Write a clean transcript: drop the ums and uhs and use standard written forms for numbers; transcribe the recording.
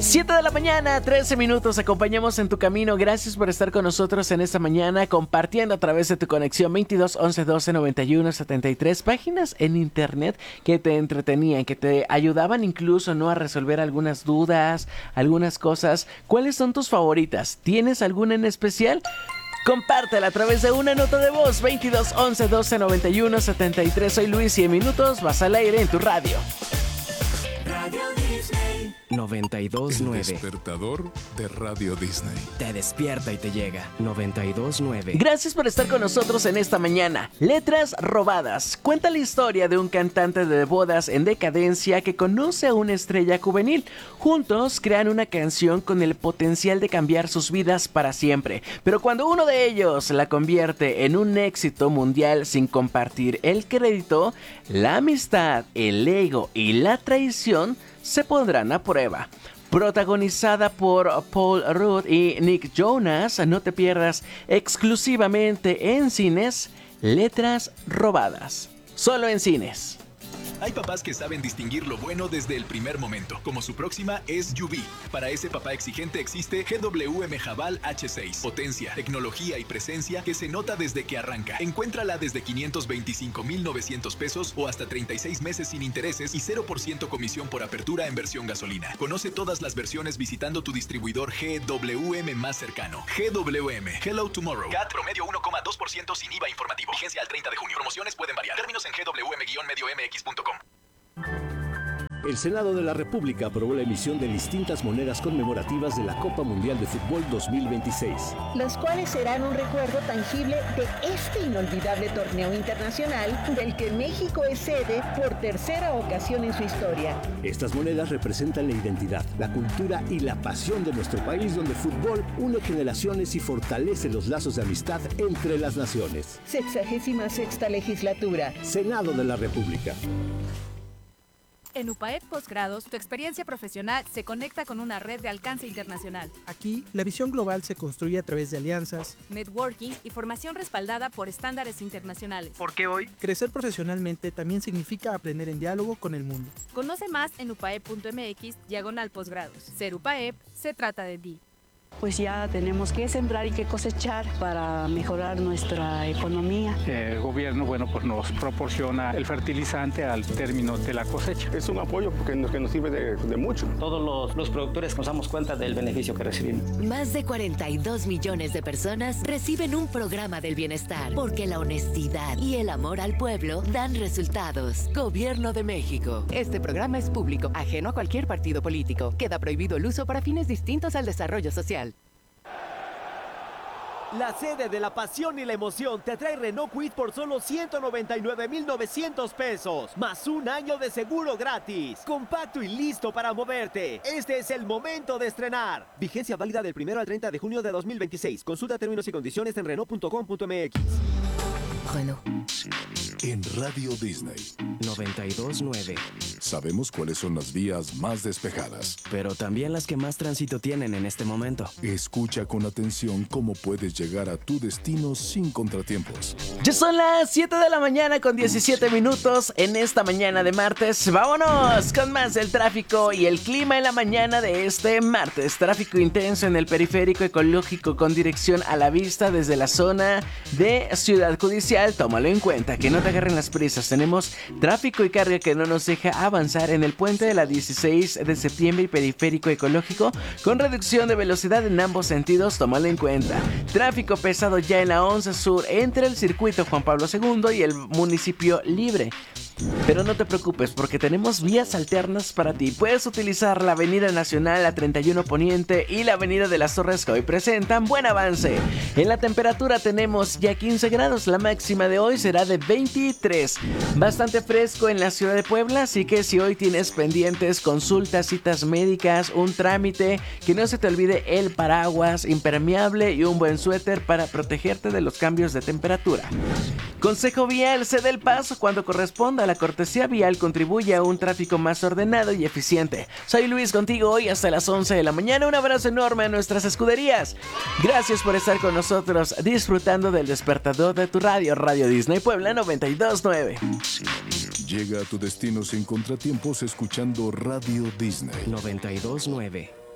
7 de la mañana, 13 minutos, acompañamos en tu camino. Gracias por estar con nosotros en esta mañana, compartiendo a través de tu conexión 22 11 12 91 73, páginas en internet que te entretenían, que te ayudaban incluso, ¿no?, a resolver algunas dudas, algunas cosas. ¿Cuáles son tus favoritas? ¿Tienes alguna en especial? Compártela a través de una nota de voz. 22 11 12 91 73. Soy Luis y en minutos vas al aire en tu radio. Radio Disney 92.9. El despertador de Radio Disney. Te despierta y te llega. 92.9. Gracias por estar con nosotros en esta mañana. Letras robadas. Cuenta la historia de un cantante de bodas en decadencia que conoce a una estrella juvenil. Juntos crean una canción con el potencial de cambiar sus vidas para siempre. Pero cuando uno de ellos la convierte en un éxito mundial sin compartir el crédito, la amistad, el ego y la traición se pondrán a prueba. Protagonizada por Paul Rudd y Nick Jonas, no te pierdas exclusivamente en cines Letras Robadas. Solo en cines. Hay papás que saben distinguir lo bueno desde el primer momento, como su próxima SUV. Para ese papá exigente existe GWM Haval H6. Potencia, tecnología y presencia que se nota desde que arranca. Encuéntrala desde 525,900 pesos o hasta 36 meses sin intereses y 0% comisión por apertura en versión gasolina. Conoce todas las versiones visitando tu distribuidor GWM más cercano. GWM, Hello Tomorrow. CAT promedio 1,2% sin IVA informativo. Vigencia al 30 de junio. Promociones pueden variar. Términos en gwm-mx.com. El Senado de la República aprobó la emisión de distintas monedas conmemorativas de la Copa Mundial de Fútbol 2026. Las cuales serán un recuerdo tangible de este inolvidable torneo internacional del que México es sede por tercera ocasión en su historia. Estas monedas representan la identidad, la cultura y la pasión de nuestro país, donde el fútbol une generaciones y fortalece los lazos de amistad entre las naciones. 66ª legislatura. Senado de la República. En UPAEP Postgrados, tu experiencia profesional se conecta con una red de alcance internacional. Aquí, la visión global se construye a través de alianzas, networking y formación respaldada por estándares internacionales. Porque hoy, crecer profesionalmente también significa aprender en diálogo con el mundo. Conoce más en upaep.mx/posgrados. Ser UPAEP se trata de ti. Pues ya tenemos que sembrar y que cosechar para mejorar nuestra economía. El gobierno, pues nos proporciona el fertilizante al término de la cosecha. Es un apoyo porque nos sirve de mucho. Todos los productores nos damos cuenta del beneficio que recibimos. Más de 42 millones de personas reciben un programa del bienestar porque la honestidad y el amor al pueblo dan resultados. Gobierno de México. Este programa es público, ajeno a cualquier partido político. Queda prohibido el uso para fines distintos al desarrollo social. La sede de la pasión y la emoción te trae Renault Kwid por solo 199,900 pesos, más un año de seguro gratis. Compacto y listo para moverte. Este es el momento de estrenar. Vigencia válida del 1 al 30 de junio de 2026. Consulta términos y condiciones en Renault.com.mx. Renault. En Radio Disney 92.9. Sabemos cuáles son las vías más despejadas, pero también las que más tránsito tienen en este momento. Escucha con atención cómo puedes llegar a tu destino sin contratiempos. Ya son las 7 de la mañana con 17 minutos en esta mañana de martes. Vámonos con más del tráfico y el clima en la mañana de este martes. Tráfico intenso en el periférico ecológico con dirección a la vista desde la zona de Ciudad Judicial. Tómalo en cuenta, que no te agarren las prisas. Tenemos tráfico y carga que no nos deja avanzar en el puente de la 16 de septiembre y periférico ecológico con reducción de velocidad en ambos sentidos. Tómalo en cuenta. Tráfico pesado ya en la 11 Sur entre el circuito Juan Pablo II y el municipio Libre. Pero no te preocupes porque tenemos vías alternas para ti. Puedes utilizar la Avenida Nacional, la 31 Poniente y la Avenida de las Torres que hoy presentan buen avance. En la temperatura tenemos ya 15 grados, la máxima de hoy será de 23. Bastante fresco en la ciudad de Puebla, así que si hoy tienes pendientes, consultas, citas médicas, un trámite, que no se te olvide el paraguas impermeable y un buen suéter para protegerte de los cambios de temperatura. Consejo vial: cede el paso cuando corresponda. La cortesía vial contribuye a un tráfico más ordenado y eficiente. Soy Luis, contigo hoy hasta las 11 de la mañana. Un abrazo enorme a nuestras escuderías. Gracias por estar con nosotros disfrutando del despertador de tu radio, Radio Disney Puebla 92.9. Llega a tu destino sin contratiempos escuchando Radio Disney 92.9.